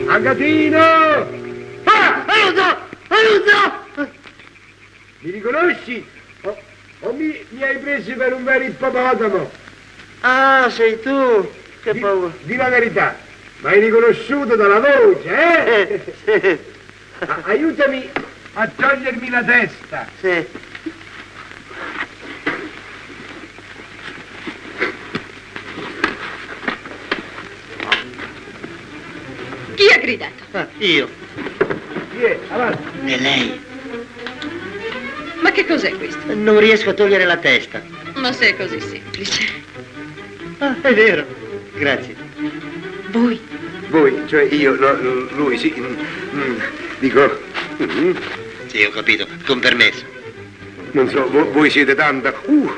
Agatino! Ah, aiuto! Aiuto! Mi riconosci? O mi hai preso per un vero ippopotamo? Ah, sei tu? Che paura. Di la verità, mi hai riconosciuto dalla voce, Sì. Aiutami a togliermi la testa. Sì. Chi ha gridato? Ah, io. Chi è? Avanti. E lei? Ma che cos'è questo? Non riesco a togliere la testa. Ma se è così semplice. Ah, è vero. Grazie. Voi? Voi, cioè io, no, lui, sì. Dico, Sì, ho capito. Con permesso. non so, voi siete tanta.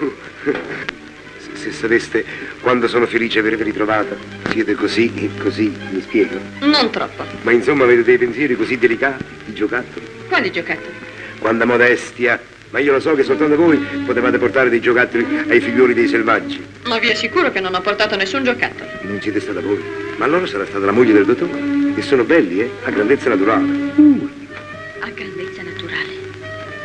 Se sapeste quando sono felice di avervi ritrovata, siete così, mi spiego. Non troppo. Ma insomma avete dei pensieri così delicati, di giocattoli. Quali giocattoli? Quanta modestia. Ma io lo so che soltanto voi potevate portare dei giocattoli ai figlioli dei selvaggi. Ma vi assicuro che non ho portato nessun giocattolo. Non siete stata voi. Ma allora sarà stata la moglie del dottore. E sono belli, a grandezza naturale.